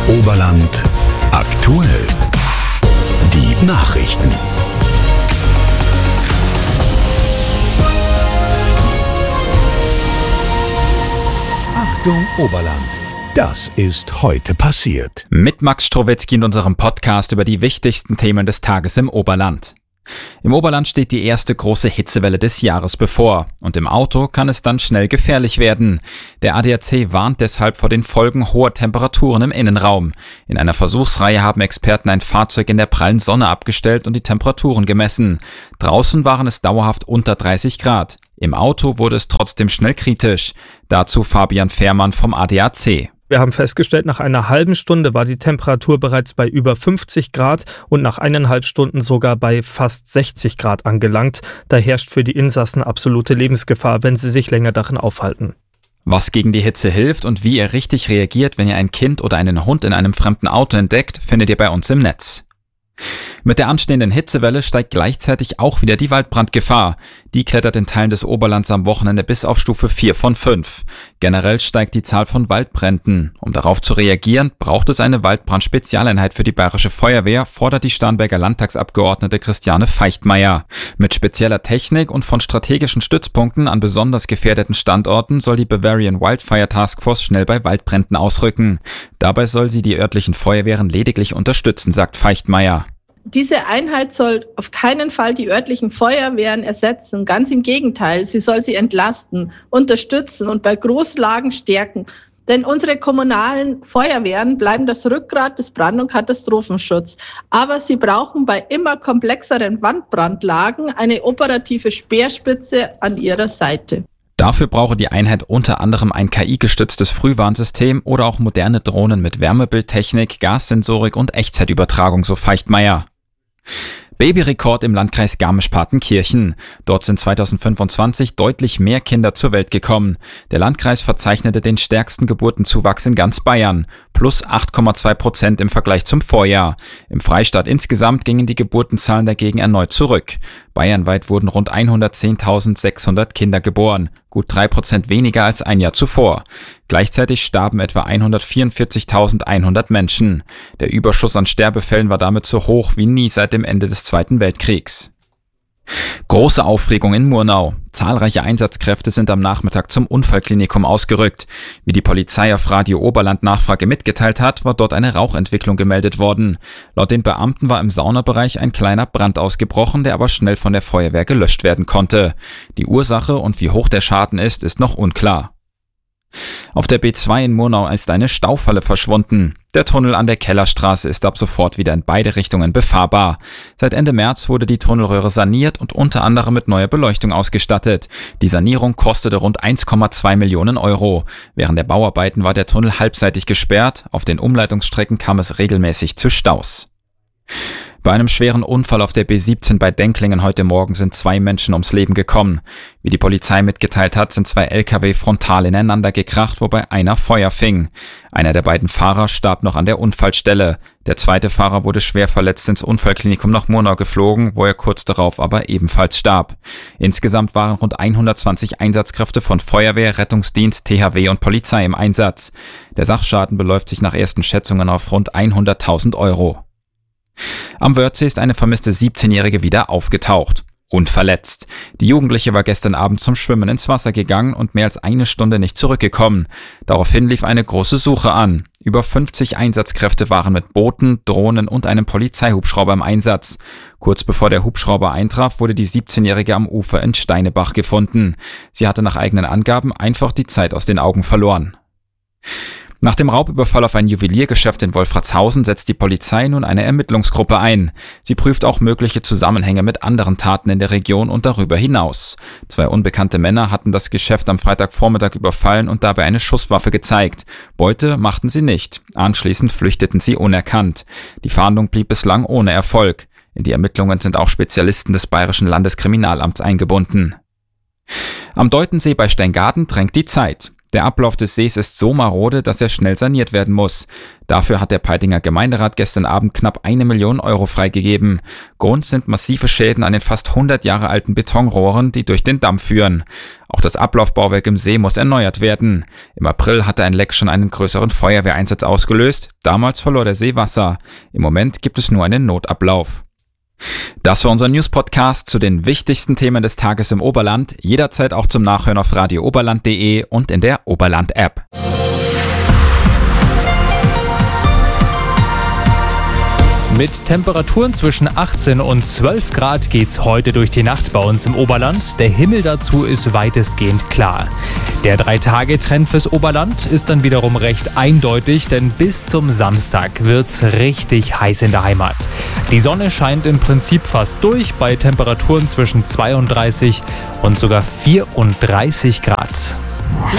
Oberland aktuell. Die Nachrichten. Achtung Oberland. Das ist heute passiert. Mit Max Strowetzky in unserem Podcast über die wichtigsten Themen des Tages im Oberland. Im Oberland steht die erste große Hitzewelle des Jahres bevor und im Auto kann es dann schnell gefährlich werden. Der ADAC warnt deshalb vor den Folgen hoher Temperaturen im Innenraum. In einer Versuchsreihe haben Experten ein Fahrzeug in der prallen Sonne abgestellt und die Temperaturen gemessen. Draußen waren es dauerhaft unter 30 Grad. Im Auto wurde es trotzdem schnell kritisch. Dazu Fabian Fehrmann vom ADAC. Wir haben festgestellt, nach einer halben Stunde war die Temperatur bereits bei über 50 Grad und nach 1,5 Stunden sogar bei fast 60 Grad angelangt. Da herrscht für die Insassen absolute Lebensgefahr, wenn sie sich länger darin aufhalten. Was gegen die Hitze hilft und wie ihr richtig reagiert, wenn ihr ein Kind oder einen Hund in einem fremden Auto entdeckt, findet ihr bei uns im Netz. Mit der anstehenden Hitzewelle steigt gleichzeitig auch wieder die Waldbrandgefahr. Die klettert in Teilen des Oberlands am Wochenende bis auf Stufe 4 von 5. Generell steigt die Zahl von Waldbränden. Um darauf zu reagieren, braucht es eine Waldbrand-Spezialeinheit für die Bayerische Feuerwehr, fordert die Starnberger Landtagsabgeordnete Christiane Feichtmeier. Mit spezieller Technik und von strategischen Stützpunkten an besonders gefährdeten Standorten soll die Bavarian Wildfire Taskforce schnell bei Waldbränden ausrücken. Dabei soll sie die örtlichen Feuerwehren lediglich unterstützen, sagt Feichtmeier. Diese Einheit soll auf keinen Fall die örtlichen Feuerwehren ersetzen. Ganz im Gegenteil, sie soll sie entlasten, unterstützen und bei Großlagen stärken. Denn unsere kommunalen Feuerwehren bleiben das Rückgrat des Brand- und Katastrophenschutzes. Aber sie brauchen bei immer komplexeren Waldbrandlagen eine operative Speerspitze an ihrer Seite. Dafür brauche die Einheit unter anderem ein KI-gestütztes Frühwarnsystem oder auch moderne Drohnen mit Wärmebildtechnik, Gassensorik und Echtzeitübertragung, so Feichtmeier. Babyrekord im Landkreis Garmisch-Partenkirchen. Dort sind 2025 deutlich mehr Kinder zur Welt gekommen. Der Landkreis verzeichnete den stärksten Geburtenzuwachs in ganz Bayern, plus 8,2% im Vergleich zum Vorjahr. Im Freistaat insgesamt gingen die Geburtenzahlen dagegen erneut zurück. Bayernweit wurden rund 110.600 Kinder geboren, gut 3% weniger als ein Jahr zuvor. Gleichzeitig starben etwa 144.100 Menschen. Der Überschuss an Sterbefällen war damit so hoch wie nie seit dem Ende des Zweiten Weltkriegs. Große Aufregung in Murnau. Zahlreiche Einsatzkräfte sind am Nachmittag zum Unfallklinikum ausgerückt. Wie die Polizei auf Radio Oberland Nachfrage mitgeteilt hat, war dort eine Rauchentwicklung gemeldet worden. Laut den Beamten war im Saunabereich ein kleiner Brand ausgebrochen, der aber schnell von der Feuerwehr gelöscht werden konnte. Die Ursache und wie hoch der Schaden ist noch unklar. Auf der B2 in Murnau ist eine Staufalle verschwunden. Der Tunnel an der Kellerstraße ist ab sofort wieder in beide Richtungen befahrbar. Seit Ende März wurde die Tunnelröhre saniert und unter anderem mit neuer Beleuchtung ausgestattet. Die Sanierung kostete rund 1,2 Millionen Euro. Während der Bauarbeiten war der Tunnel halbseitig gesperrt. Auf den Umleitungsstrecken kam es regelmäßig zu Staus. Bei einem schweren Unfall auf der B17 bei Denklingen heute Morgen sind 2 Menschen ums Leben gekommen. Wie die Polizei mitgeteilt hat, sind 2 LKW frontal ineinander gekracht, wobei einer Feuer fing. Einer der beiden Fahrer starb noch an der Unfallstelle. Der zweite Fahrer wurde schwer verletzt ins Unfallklinikum nach Murnau geflogen, wo er kurz darauf aber ebenfalls starb. Insgesamt waren rund 120 Einsatzkräfte von Feuerwehr, Rettungsdienst, THW und Polizei im Einsatz. Der Sachschaden beläuft sich nach ersten Schätzungen auf rund 100.000 Euro. Am Wörthsee ist eine vermisste 17-Jährige wieder aufgetaucht. Unverletzt. Die Jugendliche war gestern Abend zum Schwimmen ins Wasser gegangen und mehr als eine Stunde nicht zurückgekommen. Daraufhin lief eine große Suche an. Über 50 Einsatzkräfte waren mit Booten, Drohnen und einem Polizeihubschrauber im Einsatz. Kurz bevor der Hubschrauber eintraf, wurde die 17-Jährige am Ufer in Steinebach gefunden. Sie hatte nach eigenen Angaben einfach die Zeit aus den Augen verloren. Nach dem Raubüberfall auf ein Juweliergeschäft in Wolfratshausen setzt die Polizei nun eine Ermittlungsgruppe ein. Sie prüft auch mögliche Zusammenhänge mit anderen Taten in der Region und darüber hinaus. 2 unbekannte Männer hatten das Geschäft am Freitagvormittag überfallen und dabei eine Schusswaffe gezeigt. Beute machten sie nicht. Anschließend flüchteten sie unerkannt. Die Fahndung blieb bislang ohne Erfolg. In die Ermittlungen sind auch Spezialisten des Bayerischen Landeskriminalamts eingebunden. Am Deutensee bei Steingaden drängt die Zeit. Der Ablauf des Sees ist so marode, dass er schnell saniert werden muss. Dafür hat der Peitinger Gemeinderat gestern Abend knapp 1 Million Euro freigegeben. Grund sind massive Schäden an den fast 100 Jahre alten Betonrohren, die durch den Damm führen. Auch das Ablaufbauwerk im See muss erneuert werden. Im April hatte ein Leck schon einen größeren Feuerwehreinsatz ausgelöst. Damals verlor der See Wasser. Im Moment gibt es nur einen Notablauf. Das war unser News-Podcast zu den wichtigsten Themen des Tages im Oberland. Jederzeit auch zum Nachhören auf radiooberland.de und in der Oberland-App. Mit Temperaturen zwischen 18 und 12 Grad geht's heute durch die Nacht bei uns im Oberland. Der Himmel dazu ist weitestgehend klar. Der 3-Tage-Trend fürs Oberland ist dann wiederum recht eindeutig, denn bis zum Samstag wird's richtig heiß in der Heimat. Die Sonne scheint im Prinzip fast durch bei Temperaturen zwischen 32 und sogar 34 Grad.